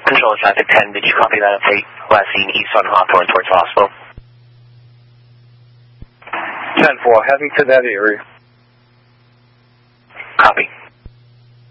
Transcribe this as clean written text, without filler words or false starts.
Control traffic 10, did you copy that update? Last seen east on Hawthorne towards hospital. 10-4, heading to that area.